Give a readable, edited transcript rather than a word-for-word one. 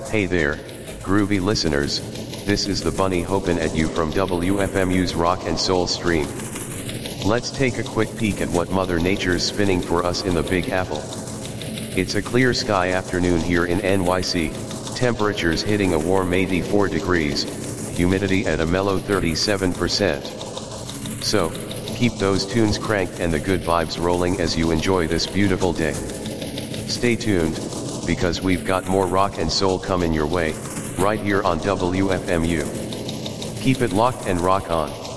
Hey there, groovy listeners, this is the Bunny hopin' at you from WFMU's Rock and Soul stream. Let's take a quick peek at what Mother Nature's spinning for us in the Big Apple. It's a clear sky afternoon here in NYC, temperatures hitting a warm 84 degrees, humidity at a mellow 37%. So, keep those tunes cranked and the good vibes rolling as you enjoy this beautiful day. Stay tuned, because we've got more rock and soul coming your way, right here on WFMU. Keep it locked and rock on.